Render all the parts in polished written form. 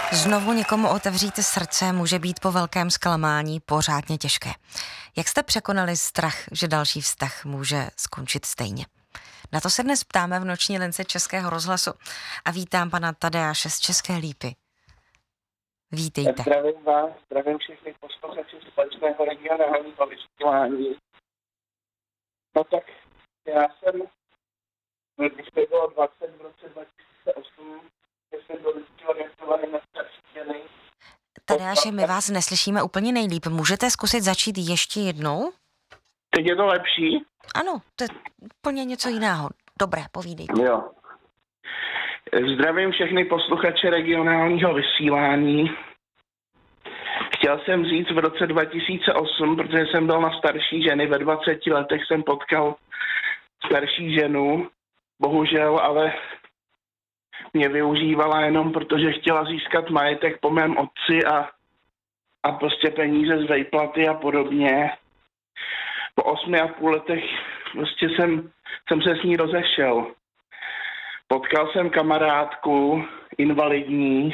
Znovu někomu otevřít srdce může být po velkém zklamání pořádně těžké. Jak jste překonali strach, že další vztah může skončit stejně? Na to se dnes ptáme v noční lince Českého rozhlasu a vítám pana Tadeáše z České Lípy. Vítejte. Zdravím vás, zdravím všechny posluchače společného regionálního vysílání. No tak já jsem, když mi bylo 20 v roce 2008, jsem byl vždycky orientovaný na starší ženy. Tadeáši, my vás neslyšíme úplně nejlíp. Můžete zkusit začít ještě jednou? Teď je to lepší? Ano, to je úplně něco jiného. Dobré, povídejte. Jo. Zdravím všechny posluchače regionálního vysílání. Chtěl jsem říct v roce 2008, protože jsem byl na starší ženy, ve 20 letech jsem potkal starší ženu, bohužel, ale mě využívala jenom protože chtěla získat majetek po mém otci a prostě peníze z vejplaty a podobně. Po 8,5 letech prostě jsem se s ní rozešel. Potkal jsem kamarádku, invalidní.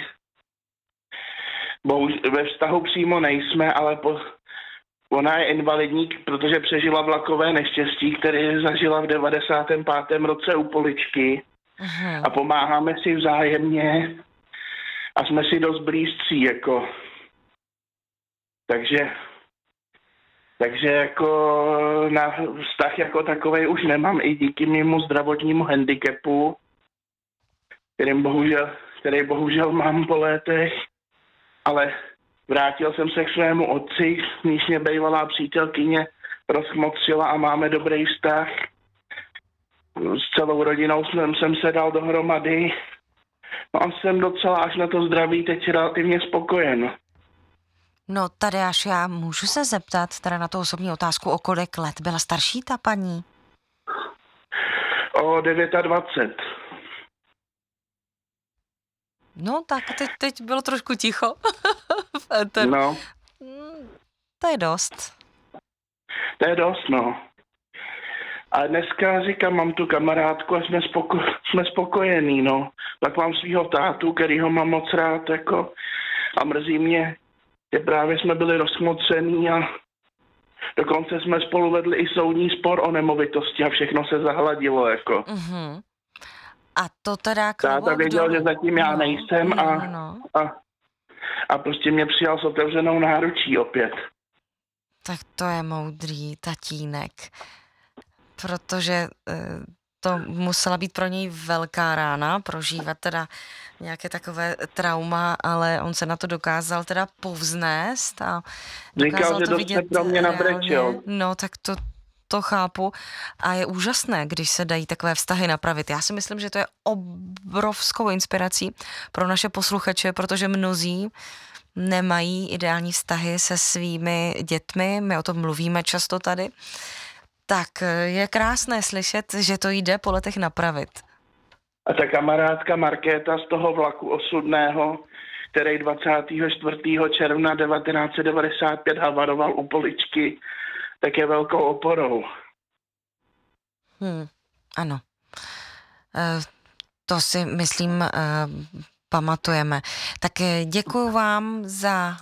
Ve vztahu přímo nejsme, ale ona je invalidní, protože přežila vlakové neštěstí, které zažila v 95. roce u poličky. A pomáháme si vzájemně a jsme si dost blízcí, jako. Takže jako na vztah jako takovej už nemám i díky mému zdravotnímu handicapu, který bohužel mám po létech, ale vrátil jsem se k svému otci, níž mě bývalá přítelkyně rozkmotřila a máme dobrý vztah. S celou rodinou jsem se dal dohromady. No a jsem docela až na to zdraví teď relativně spokojen. No Tadeáš, já můžu se zeptat teda na tu osobní otázku, o kolik let byla starší ta paní? O 29. No tak teď bylo trošku ticho. No. To je dost. To je dost, no. A dneska říkám, mám tu kamarádku a jsme spokojení, no. Pak mám svýho tátu, kterýho mám moc rád, jako, a mrzí mě, že právě jsme byli rozmocení a dokonce jsme spolu vedli i soudní spor o nemovitosti a všechno se zahladilo, jako. Uh-huh. A to teda Táta věděl, že zatím já nejsem a prostě mě přijal s otevřenou náručí opět. Tak to je moudrý tatínek, protože to musela být pro něj velká rána, prožívat teda nějaké takové trauma, ale on se na to dokázal teda povznést a dokázal říkal, že to vidět se pro mě nabrečil. No tak to chápu a je úžasné, když se dají takové vztahy napravit. Já si myslím, že to je obrovskou inspirací pro naše posluchače, protože mnozí nemají ideální vztahy se svými dětmi, my o tom mluvíme často tady, tak je krásné slyšet, že to jde po letech napravit. A ta kamarádka Markéta z toho vlaku osudného, který 24. června 1995 havaroval u poličky, tak je velkou oporou. Ano. To si myslím pamatujeme. Tak děkuji vám za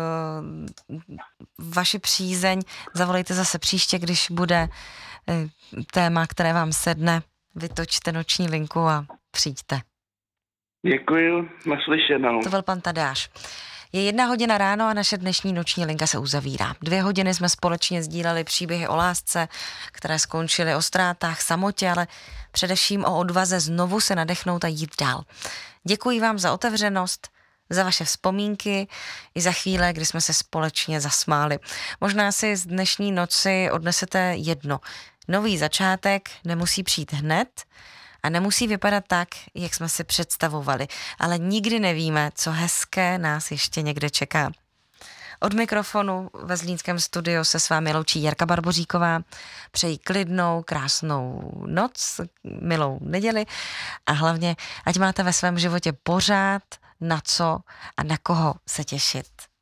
vaši přízeň. Zavolejte zase příště, když bude téma, které vám sedne. Vytočte noční linku a přijďte. Děkuji, naslyšenou. To byl pan Tadeáš. Je 1 hodina ráno a naše dnešní noční linka se uzavírá. 2 hodiny jsme společně sdíleli příběhy o lásce, které skončily o ztrátách, samotě, ale především o odvaze znovu se nadechnout a jít dál. Děkuji vám za otevřenost, za vaše vzpomínky i za chvíle, kdy jsme se společně zasmáli. Možná si z dnešní noci odnesete jedno. Nový začátek nemusí přijít hned a nemusí vypadat tak, jak jsme si představovali, ale nikdy nevíme, co hezké nás ještě někde čeká. Od mikrofonu ve zlínském studiu se s vámi loučí Jarka Barboříková. Přeji klidnou, krásnou noc, milou neděli a hlavně, ať máte ve svém životě pořád na co a na koho se těšit.